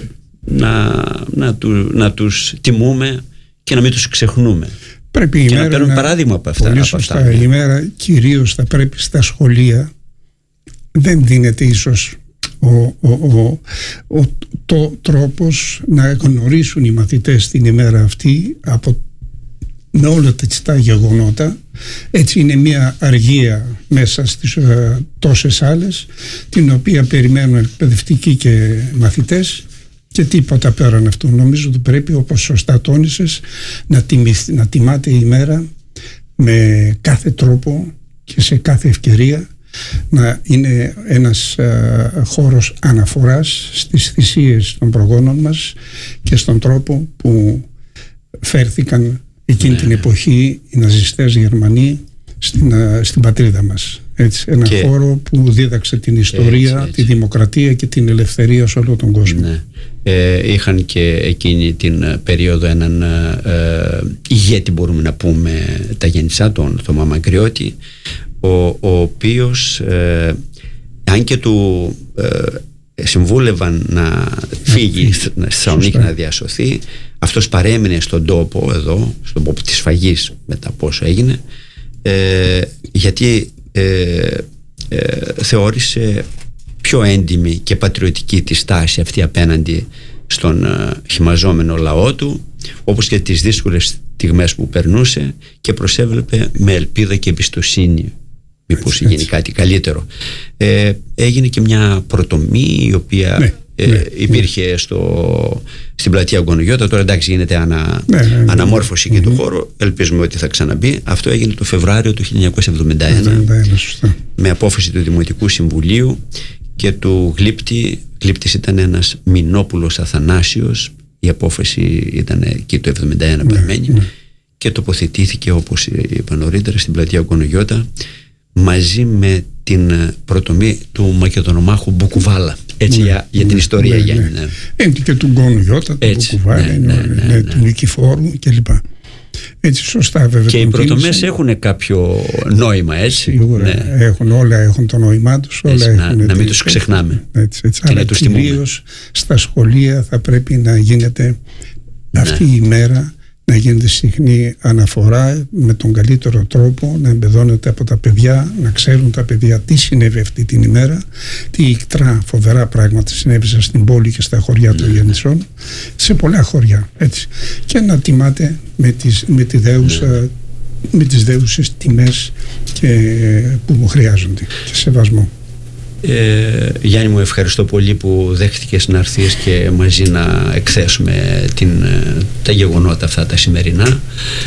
να τους τιμούμε και να μην τους ξεχνούμε. Πρέπει και να παίρνουμε παράδειγμα από αυτά. Πολύ σωστά. Η μέρα κυρίως θα πρέπει στα σχολεία, δεν δίνεται ίσως το τρόπος να γνωρίσουν οι μαθητές την ημέρα αυτή με όλα τα γεγονότα. Έτσι είναι μια αργία μέσα στις τόσες άλλες, την οποία περιμένουν εκπαιδευτικοί και μαθητές, και τίποτα πέραν αυτού. Νομίζω ότι πρέπει, όπως σωστά τόνισες, να τιμάται η ημέρα με κάθε τρόπο και σε κάθε ευκαιρία, να είναι ένας χώρος αναφοράς στις θυσίες των προγόνων μας και στον τρόπο που φέρθηκαν εκείνη την εποχή οι ναζιστές Γερμανοί στην πατρίδα μας. Έτσι, ένα χώρο που δίδαξε την ιστορία, τη δημοκρατία και την ελευθερία σε όλο τον κόσμο. Ναι. Είχαν και εκείνη την περίοδο έναν ηγέτη, μπορούμε να πούμε, τα Γεννησά, τον Θωμά Μαγκριώτη, ο οποίος αν και του συμβούλευαν να φύγει στη Θεσσαλονίκη να διασωθεί, αυτός παρέμεινε στον τόπο εδώ, στον τόπο της σφαγής μετά πόσο έγινε, γιατί θεώρησε πιο έντιμη και πατριωτική τη στάση αυτή απέναντι στον χυμαζόμενο λαό του, όπως και τις δύσκολες στιγμές που περνούσε, και προσέβλεπε με ελπίδα και εμπιστοσύνη μήπως γίνει κάτι καλύτερο. Έγινε και μια πρωτομή η οποία υπήρχε στην πλατεία Γκονογιώτα. Τώρα εντάξει, γίνεται αναμόρφωση και του χώρου, ελπίζουμε ότι θα ξαναμπεί. Αυτό έγινε το Φεβρουάριο του 1971 με απόφαση του Δημοτικού Συμβουλίου και του γλύπτη. Γλύπτης ήταν ένας Μινόπουλος Αθανάσιος. Η απόφαση ήταν εκεί το 1971 παραμένει, και τοποθετήθηκε, όπως είπα νωρίτερα, στην πλατεία Γκονογιώτα μαζί με την πρωτομή του Μακεδονομάχου Μπουκουβάλα. Έτσι, για την ιστορία, Γιάννη. Και του Γκονογιώτα, του Μπουκουβάλα, του Νικηφόρου κλπ. Έτσι, σωστά, βέβαια. Και οι πρωτομές έχουν κάποιο νόημα, έτσι. Σίγουρα όλα έχουν το νόημά τους. Να μην τους ξεχνάμε. Αλλά κυρίως στα σχολεία θα πρέπει να γίνεται αυτή η μέρα, να γίνεται συχνή αναφορά με τον καλύτερο τρόπο, να εμπεδώνεται από τα παιδιά, να ξέρουν τα παιδιά τι συνέβη αυτή την ημέρα, τι ικτρά φοβερά πράγματα συνέβησαν στην πόλη και στα χωριά των Γεννησών, σε πολλά χωριά, έτσι, και να τιμάται με τις δέουσες τιμές που μου χρειάζονται και σεβασμό. Γιάννη μου, ευχαριστώ πολύ που δέχτηκες να έρθεις και μαζί να εκθέσουμε τα γεγονότα αυτά τα σημερινά.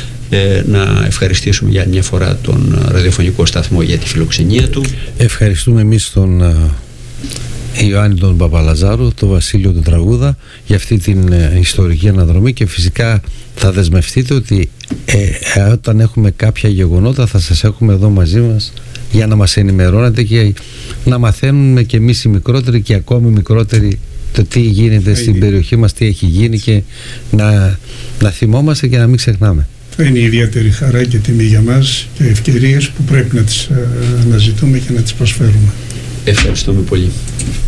Να ευχαριστήσουμε για μια φορά τον ραδιοφωνικό σταθμό για τη φιλοξενία του. Ευχαριστούμε εμείς τον Ιωάννη τον Παπαλαζάρου, τον Βασίλειο τον Τραγούδα, για αυτή την ιστορική αναδρομή, και φυσικά θα δεσμευτείτε ότι όταν έχουμε κάποια γεγονότα θα σας έχουμε εδώ μαζί μας για να μας ενημερώνετε και να μαθαίνουμε και εμείς οι μικρότεροι και ακόμη μικρότεροι το τι γίνεται στην περιοχή μας, τι έχει γίνει, και να θυμόμαστε και να μην ξεχνάμε. Θα είναι ιδιαίτερη χαρά και τιμή για μας και ευκαιρίες που πρέπει να τις αναζητούμε και να τις προσφέρουμε. Ευχαριστούμε πολύ.